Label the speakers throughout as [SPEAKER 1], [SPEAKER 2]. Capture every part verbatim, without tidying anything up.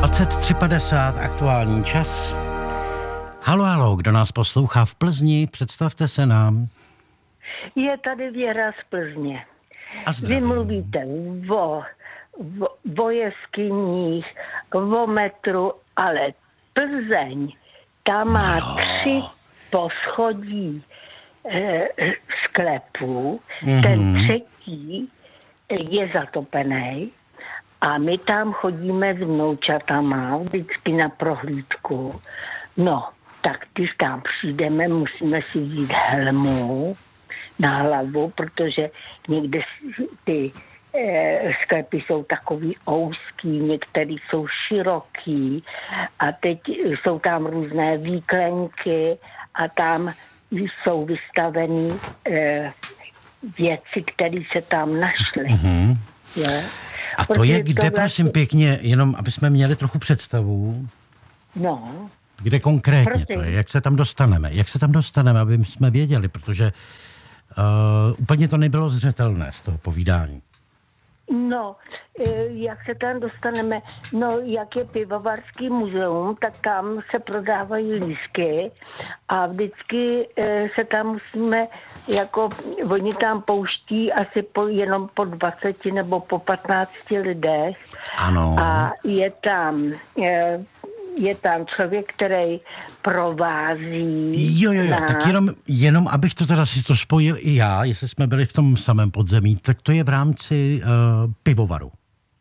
[SPEAKER 1] dvacet tři padesát aktuální čas. Halo, halo, kdo nás poslouchá v Plzni, představte se nám.
[SPEAKER 2] Je tady Věra z Plzně.
[SPEAKER 1] A zdravím.
[SPEAKER 2] Vy mluvíte o, o, o jeskyních, o metru, ale Plzeň, tam má
[SPEAKER 1] no.
[SPEAKER 2] tři poschodí e, sklepů,
[SPEAKER 1] mm-hmm.
[SPEAKER 2] ten třetí je zatopený a my tam chodíme s vnoučatama vždycky na prohlídku. No, tak když tam přijdeme, musíme si vzít helmu na hlavu, protože někde ty e, sklepy jsou takový ouský, některý jsou široký a teď jsou tam různé výklenky a tam jsou vystaveny e, věci, které se tam našly.
[SPEAKER 1] Mm-hmm.
[SPEAKER 2] Je?
[SPEAKER 1] A to je kde, to prosím vlastně... pěkně, jenom aby jsme měli trochu představu.
[SPEAKER 2] No.
[SPEAKER 1] Kde konkrétně
[SPEAKER 2] Prosím.
[SPEAKER 1] to je? Jak se tam dostaneme? Jak se tam dostaneme, aby jsme věděli, protože uh, úplně to nebylo zřetelné z toho povídání.
[SPEAKER 2] No, jak se tam dostaneme, no, jak je pivovarský muzeum, tak tam se prodávají lístky a vždycky se tam musíme, jako oni tam pouští asi po, jenom po dvaceti nebo po patnácti lidech.
[SPEAKER 1] Ano.
[SPEAKER 2] A je tam... Je, je tam člověk, který provází.
[SPEAKER 1] Jo, jo, jo,
[SPEAKER 2] na...
[SPEAKER 1] tak jenom, jenom, abych to teda si to spojil i já, jestli jsme byli v tom samém podzemí, tak to je v rámci uh, pivovaru.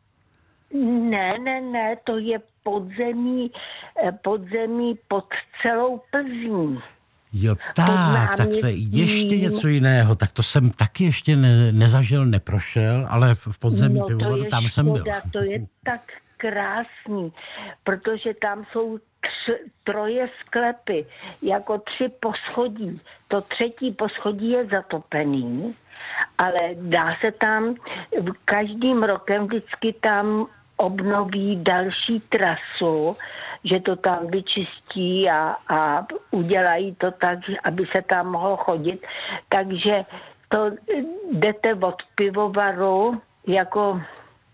[SPEAKER 2] Ne, ne, ne, to je podzemí, podzemí pod celou Plzní.
[SPEAKER 1] Jo, tak, tak to je ještě něco jiného. Tak to jsem taky ještě ne, nezažil, neprošel, ale v podzemí
[SPEAKER 2] no,
[SPEAKER 1] pivovaru tam
[SPEAKER 2] škoda,
[SPEAKER 1] jsem byl.
[SPEAKER 2] To je tak krásný, protože tam jsou tři, troje sklepy, jako tři poschodí. To třetí poschodí je zatopený, ale dá se tam, každým rokem vždycky tam obnoví další trasu, že to tam vyčistí a, a udělají to tak, aby se tam mohlo chodit. Takže to jdete od pivovaru jako...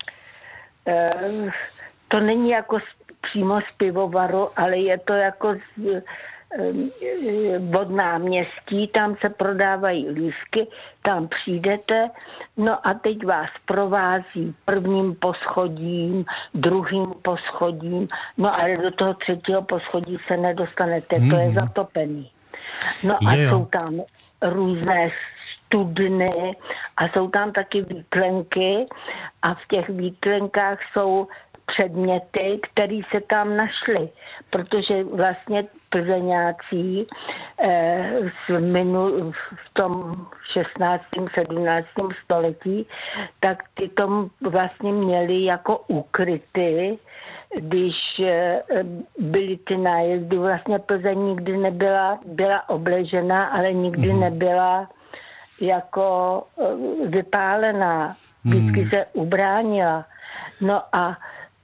[SPEAKER 2] To není jako přímo z pivovaru, ale je to jako z, od náměstí, tam se prodávají lístky, tam přijdete, no a teď vás provází prvním poschodím, druhým poschodím, no ale do toho třetího poschodí se nedostanete, mm-hmm. to je zatopený. No a
[SPEAKER 1] je,
[SPEAKER 2] jsou tam různé studny a jsou tam taky výklenky a v těch výklenkách jsou předměty, které se tam našly, protože vlastně plzeňáci eh, v, minul, v tom šestnáctém sedmnáctém století, tak ty tom vlastně měli jako ukryty, když eh, byly ty nájezdy. Vlastně Plzeň nikdy nebyla byla obležena, ale nikdy mm. nebyla jako uh, vypálená. Vždycky hmm. se ubránila. No a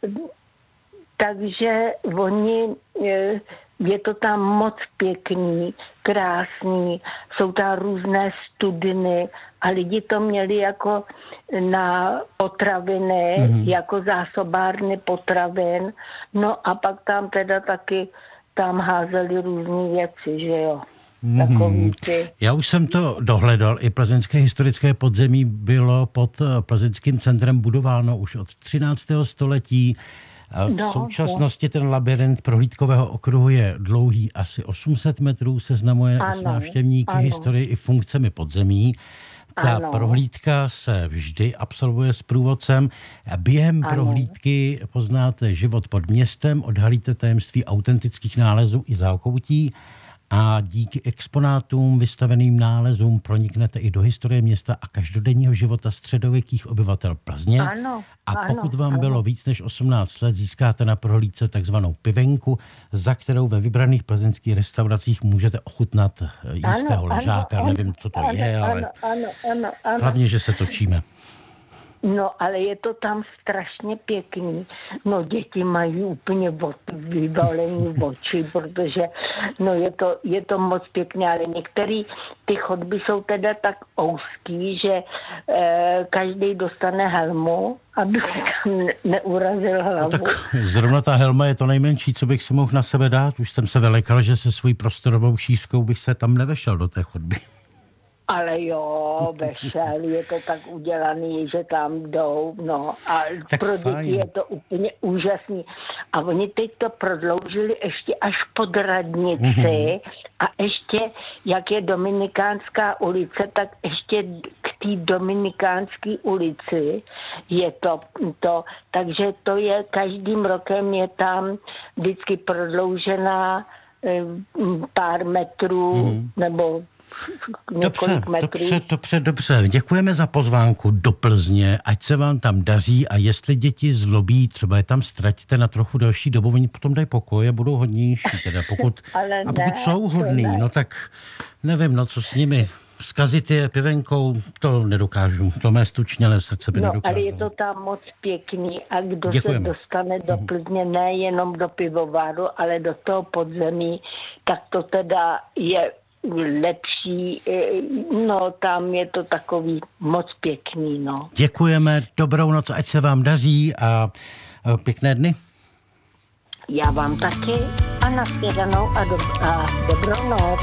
[SPEAKER 2] takže oni, je to tam moc pěkný, krásný, jsou tam různé studny a lidi to měli jako na potraviny, hmm. jako zásobárny potravin. No a pak tam teda taky tam házeli různé věci, že jo.
[SPEAKER 1] Mm-hmm. Já už jsem to dohledal, i plzeňské historické podzemí bylo pod plzeňským centrem budováno už od třináctého století. V no, současnosti ten labyrint prohlídkového okruhu je dlouhý asi osm set metrů, seznamuje ano, s návštěvníky ano. historii i funkcemi podzemí. Ta ano. prohlídka se vždy absolvuje s průvodcem. Během ano. prohlídky poznáte život pod městem, odhalíte tajemství autentických nálezů i zákoutí a díky exponátům, vystaveným nálezům proniknete i do historie města a každodenního života středověkých obyvatel Plzně.
[SPEAKER 2] Ano,
[SPEAKER 1] a pokud vám
[SPEAKER 2] ano.
[SPEAKER 1] bylo víc než osmnáct let, získáte na prohlídce takzvanou pivenku, za kterou ve vybraných plzeňských restauracích můžete ochutnat jistého
[SPEAKER 2] ano,
[SPEAKER 1] ležáka.
[SPEAKER 2] Ano,
[SPEAKER 1] Nevím, co to
[SPEAKER 2] ano,
[SPEAKER 1] je, ale
[SPEAKER 2] ano, ano, ano, ano.
[SPEAKER 1] hlavně, že se točíme.
[SPEAKER 2] No, ale je to tam strašně pěkný. No, děti mají úplně od, vybalení oči, protože no, je to, je to moc pěkné, ale některé ty chodby jsou teda tak úzký, že eh, každý dostane helmu, aby se tam ne- neurazil hlavu.
[SPEAKER 1] No, tak zrovna ta helma je to nejmenší, co bych si mohl na sebe dát. Už jsem se vylekal, že se svojí prostorovou šířkou bych se tam nevešel do té chodby.
[SPEAKER 2] Ale jo, vešel, je to tak udělaný, že tam jdou, no a
[SPEAKER 1] tak
[SPEAKER 2] pro děti
[SPEAKER 1] fajn.
[SPEAKER 2] je to úplně úžasný. A oni teď to prodloužili ještě až pod radnici mm-hmm. a ještě, jak je Dominikánská ulice, tak ještě k té Dominikánské ulici je to, to, takže to je, každým rokem je tam vždycky prodloužená eh, pár metrů mm-hmm. nebo
[SPEAKER 1] Dobře, dobře, dobře, dobře. Děkujeme za pozvánku do Plzně, ať se vám tam daří a jestli děti zlobí, třeba je tam ztratíte na trochu delší dobu, oni potom dají pokoj a budou hodnější. Teda pokud, a pokud ne, jsou hodný, no tak nevím, no co s nimi. Zkazit je pivenkou, to nedokážu. To mé stučnělé srdce by
[SPEAKER 2] no,
[SPEAKER 1] nedokázalo.
[SPEAKER 2] Ale je to tam moc pěkný a kdo
[SPEAKER 1] Děkujeme.
[SPEAKER 2] se dostane do Plzně nejenom do pivovaru, ale do toho podzemí, tak to teda je lepší, no tam je to takový moc pěkný, no.
[SPEAKER 1] Děkujeme, dobrou noc, ať se vám daří a pěkné dny.
[SPEAKER 2] Já vám taky a nashledanou a, do, a dobrou noc.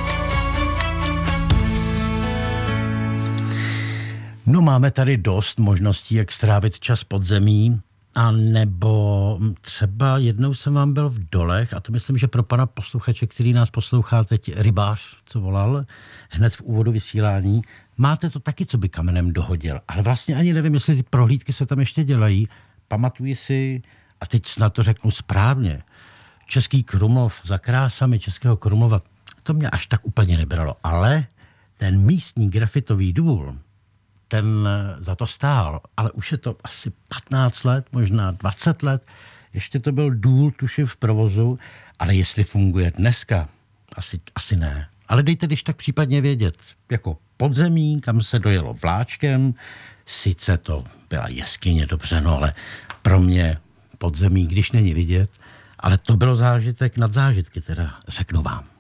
[SPEAKER 1] No máme tady dost možností, jak strávit čas pod zemí. A nebo třeba jednou jsem vám byl v Dolech, a to myslím, že pro pana posluchače, který nás poslouchá teď, rybář, co volal, hned v úvodu vysílání, máte to taky, co by kamenem dohodil. Ale vlastně ani nevím, jestli ty prohlídky se tam ještě dělají. Pamatuji si, a teď snad to řeknu správně, Český Krumlov za krásami Českého Krumlova, to mě až tak úplně nebralo. Ale ten místní grafitový důl, ten za to stál, ale už je to asi patnáct let, možná dvacet let. Ještě to byl důl, tuším, v provozu, ale jestli funguje dneska, asi, asi ne. Ale dejte když tak případně vědět, jako podzemí, kam se dojelo vláčkem, sice to byla jeskyně, dobře, no, ale pro mě podzemí, když není vidět, ale to bylo zážitek nad zážitky, teda řeknu vám.